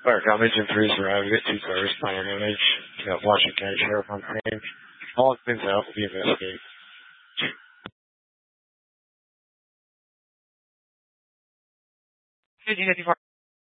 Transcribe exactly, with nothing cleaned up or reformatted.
Fire combination three survived. We got two cars, minor damage. We got Washington County Sheriff on scene. All has been out will be investigated. fifteen fifty-four.